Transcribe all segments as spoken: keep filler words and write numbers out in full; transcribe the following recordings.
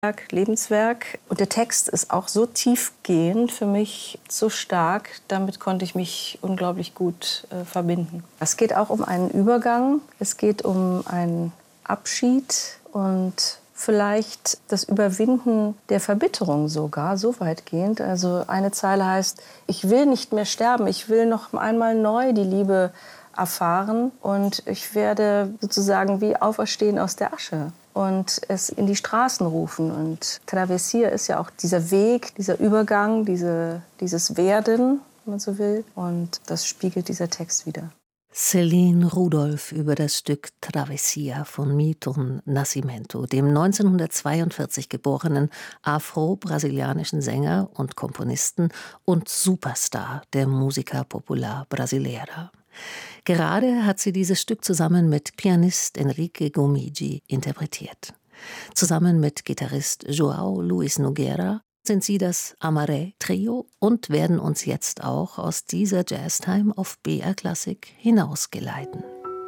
Lebenswerk. Und der Text ist auch so tiefgehend für mich, so stark. Damit konnte ich mich unglaublich gut äh, verbinden. Es geht auch um einen Übergang. Es geht um einen Abschied und vielleicht das Überwinden der Verbitterung sogar, so weitgehend. Also eine Zeile heißt, ich will nicht mehr sterben, ich will noch einmal neu die Liebe erfahren und ich werde sozusagen wie auferstehen aus der Asche und es in die Straßen rufen. Und Travessia ist ja auch dieser Weg, dieser Übergang, diese, dieses Werden, wenn man so will. Und das spiegelt dieser Text wider. Céline Rudolph über das Stück Travessia von Milton Nascimento, dem neunzehnhundertzweiundvierzig geborenen afro-brasilianischen Sänger und Komponisten und Superstar der Música Popular Brasileira. Gerade hat sie dieses Stück zusammen mit Pianist Enrique Gomigi interpretiert. Zusammen mit Gitarrist João Luis Nogueira sind sie das Amaré-Trio und werden uns jetzt auch aus dieser Jazztime auf B R Klassik hinausgeleiten.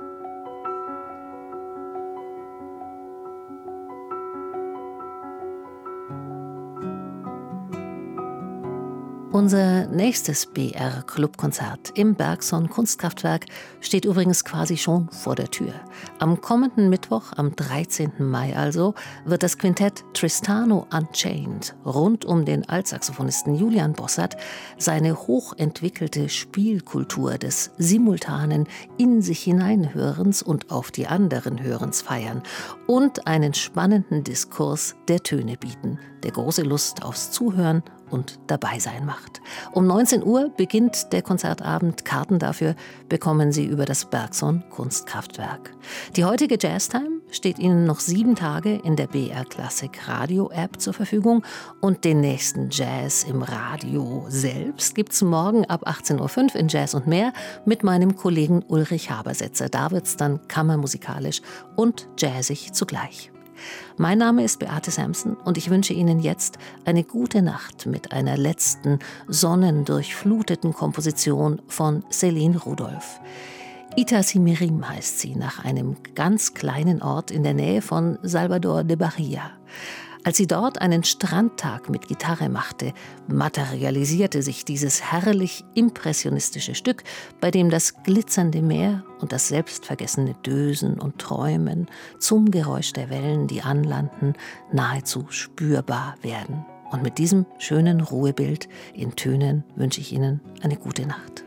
Unser nächstes B R-Clubkonzert im Bergson Kunstkraftwerk steht übrigens quasi schon vor der Tür. Am kommenden Mittwoch, am dreizehnten Mai also, wird das Quintett Tristano Unchained rund um den Altsaxophonisten Julian Bossert seine hochentwickelte Spielkultur des simultanen in sich hineinhörens und auf die anderen Hörens feiern und einen spannenden Diskurs der Töne bieten, der große Lust aufs Zuhören und Dabeisein macht. Um neunzehn Uhr beginnt der Konzertabend. Karten dafür bekommen Sie über das Bergson Kunstkraftwerk. Die heutige Jazztime steht Ihnen noch sieben Tage in der B R Klassik Radio-App zur Verfügung und den nächsten Jazz im Radio selbst gibt's morgen ab achtzehn Uhr fünf in Jazz und mehr mit meinem Kollegen Ulrich Habersetzer. Da wird's dann kammermusikalisch und jazzig zugleich. Mein Name ist Beate Samson und ich wünsche Ihnen jetzt eine gute Nacht mit einer letzten sonnendurchfluteten Komposition von Céline Rudolph. Itacimirim heißt sie, nach einem ganz kleinen Ort in der Nähe von Salvador de Bahia. Als sie dort einen Strandtag mit Gitarre machte, materialisierte sich dieses herrlich impressionistische Stück, bei dem das glitzernde Meer und das selbstvergessene Dösen und Träumen zum Geräusch der Wellen, die anlanden, nahezu spürbar werden. Und mit diesem schönen Ruhebild in Tönen wünsche ich Ihnen eine gute Nacht.